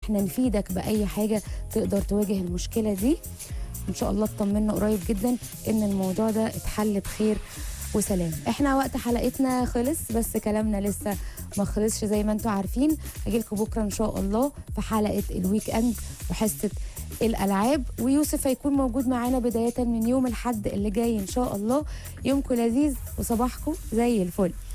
احنا نفيدك باي حاجه تقدر تواجه المشكله دي. ان شاء الله اطمنا قريب جدا ان الموضوع ده اتحل بخير وسلام. احنا وقت حلقتنا خلص، بس كلامنا لسه ما خلصش زي ما انتم عارفين. هجيلكم بكره ان شاء الله في حلقه الويك اند وحصه الالعاب، ويوسف هيكون موجود معانا بدايه من يوم الاحد اللي جاي ان شاء الله. يومكم لذيذ وصباحكم زي الفل.